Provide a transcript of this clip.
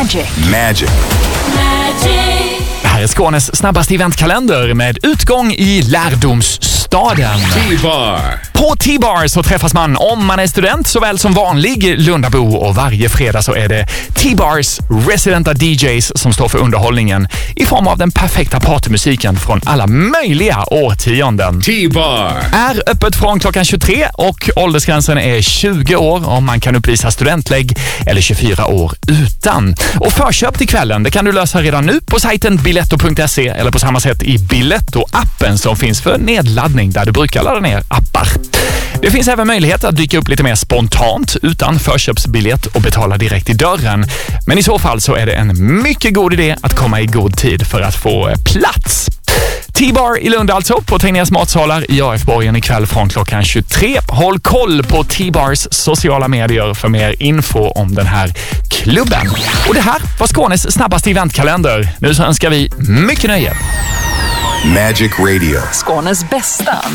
Magic. Det här är Skånes snabbaste eventkalender med utgång i lärdomsstaden. T-bar. På T-bar så träffas man om man är student såväl som vanlig Lundabo, och varje fredag så är det T-bars residenta DJs som står för underhållningen i form av den perfekta partymusiken från alla möjliga årtionden. T-bar är öppet från klockan 23 och åldersgränsen är 20 år om man kan uppvisa studentlägg, eller 24 år utan. Och förköp till kvällen, det kan du lösa redan nu på sajten biletto.se eller på samma sätt i Biletto-appen som finns för nedladdning där du brukar ladda ner appar. Det finns även möjlighet att dyka upp lite mer spontant utan förköpsbiljett och betala direkt i dörren. Men i så fall så är det en mycket god idé att komma i god tid för att få plats. T-bar i Lund alltså, på Tegnérs matsalar i AF-borgen ikväll från klockan 23. Håll koll på T-bars sociala medier för mer info om den här klubben. Och det här var Skånes snabbaste eventkalender. Nu så önskar vi mycket nöje. Magic Radio. Skånes bästa